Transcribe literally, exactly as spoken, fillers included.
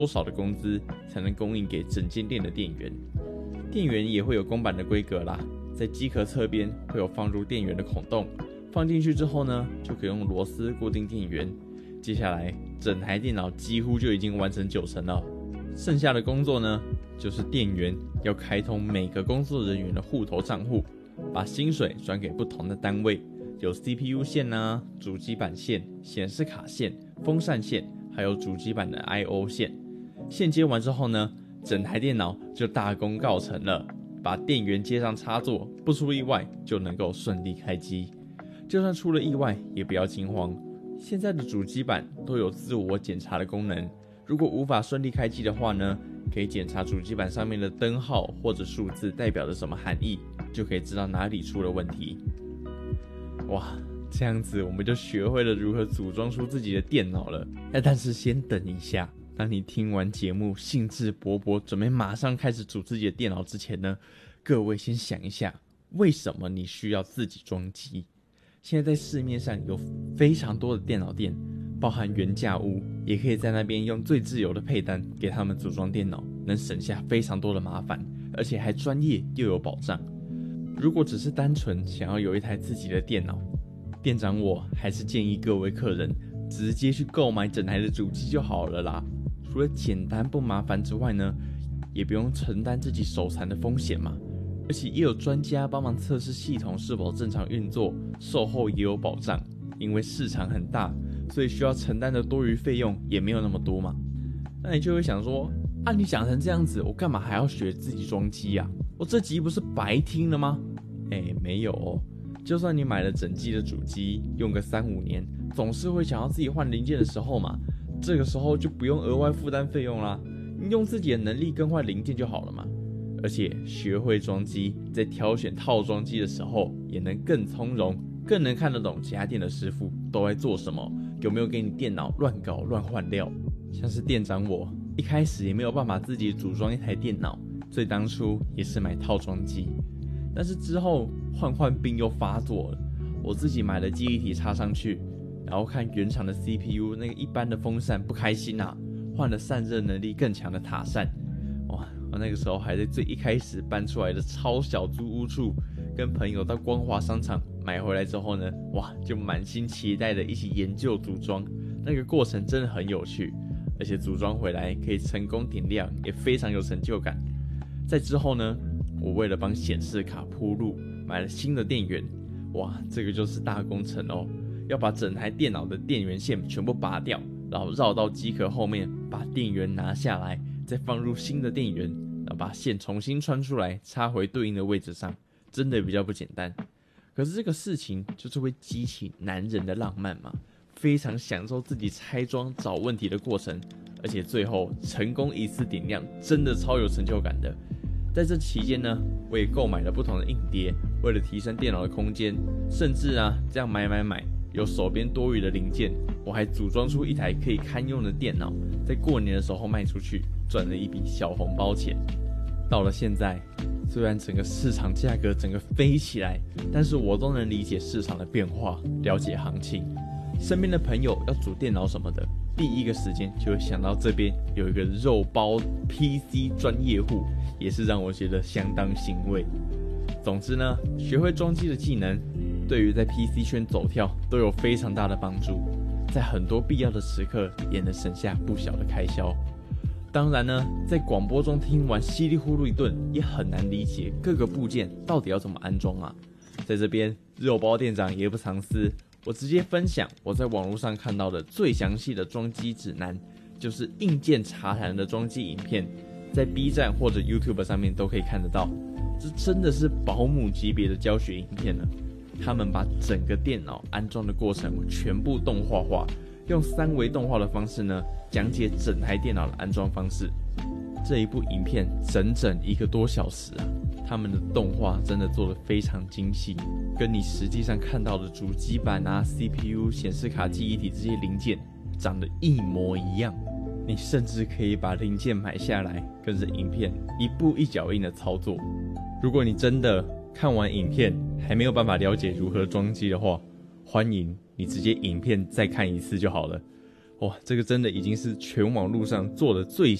多少的工资才能供应给整间店的店员。店员也会有公版的规格啦，在机壳侧边会有放入电源的孔洞，放进去之后呢，就可以用螺丝固定电源。接下来整台电脑几乎就已经完成九成了，剩下的工作呢，就是店员要开通每个工作人员的户头账户，把薪水转给不同的单位，有 C P U 线啊、主机板线、显示卡线、风扇线，还有主机板的 I O 线。线接完之后呢，整台电脑就大功告成了，把电源接上插座，不出意外就能够顺利开机。就算出了意外也不要惊慌，现在的主机板都有自我检查的功能，如果无法顺利开机的话呢，可以检查主机板上面的灯号或者数字代表着什么含义，就可以知道哪里出了问题。哇，这样子我们就学会了如何组装出自己的电脑了。但是先等一下，当你听完节目兴致勃勃准备马上开始组自己的电脑之前呢，各位先想一下，为什么你需要自己装机？现在在市面上有非常多的电脑店，包含原价屋，也可以在那边用最自由的配单给他们组装电脑，能省下非常多的麻烦，而且还专业又有保障。如果只是单纯想要有一台自己的电脑，店长我还是建议各位客人直接去购买整台的主机就好了啦。除了简单不麻烦之外呢，也不用承担自己手残的风险嘛。而且也有专家帮忙测试系统是否正常运作，售后也有保障。因为市场很大，所以需要承担的多余费用也没有那么多嘛。那你就会想说，啊，你讲成这样子，我干嘛还要学自己装机啊？我这集不是白听了吗？哎，没有哦。就算你买了整机的主机，用个三五年，总是会想要自己换零件的时候嘛。这个时候就不用额外负担费用啦，你用自己的能力更换零件就好了嘛。而且学会装机，在挑选套装机的时候，也能更从容，更能看得懂其他店的师傅都在做什么，有没有给你电脑乱搞乱换料。像是店长我一开始也没有办法自己组装一台电脑，所以当初也是买套装机。但是之后换换病又发作了，我自己买了记忆体插上去，然后看原厂的 C P U 那个一般的风扇不开心啊，换了散热能力更强的塔扇。哇，我那个时候还在最一开始搬出来的超小租屋处，跟朋友到光华商场买回来之后呢，哇，就满心期待的一起研究组装，那个过程真的很有趣，而且组装回来可以成功点亮，也非常有成就感。在之后呢，我为了帮显示卡铺路，买了新的电源，哇，这个就是大工程哦，要把整台电脑的电源线全部拔掉，然后绕到机壳后面，把电源拿下来，再放入新的电源，然后把线重新穿出来，插回对应的位置上，真的比较不简单。可是这个事情就是会激起男人的浪漫嘛，非常享受自己拆装找问题的过程，而且最后成功一次点亮，真的超有成就感的。在这期间呢，我也购买了不同的硬碟，为了提升电脑的空间，甚至啊这样买买买，有手边多余的零件，我还组装出一台可以堪用的电脑，在过年的时候卖出去，赚了一笔小红包钱。到了现在，虽然整个市场价格整个飞起来，但是我都能理解市场的变化，了解行情。身边的朋友要组电脑什么的，第一个时间就会想到这边有一个肉包 P C 专业户，也是让我觉得相当欣慰。总之呢，学会装机的技能，对于在 P C 圈走跳都有非常大的帮助，在很多必要的时刻也能省下不小的开销。当然呢，在广播中听完稀里糊涂一顿，也很难理解各个部件到底要怎么安装啊。在这边，肉包店长也不藏私，我直接分享我在网络上看到的最详细的装机指南，就是硬件茶谈的装机影片，在 B 站或者 YouTube 上面都可以看得到。这真的是保姆级别的教学影片了。他们把整个电脑安装的过程全部动画化，用三维动画的方式呢，讲解整台电脑的安装方式。这一部影片整整一个多小时啊，他们的动画真的做得非常精细，跟你实际上看到的主机板啊、C P U、显示卡、记忆体这些零件长得一模一样。你甚至可以把零件买下来，跟着影片一步一脚印的操作。如果你真的看完影片还没有办法了解如何装机的话，欢迎你直接影片再看一次就好了。 哇，这个真的已经是全网路上做的最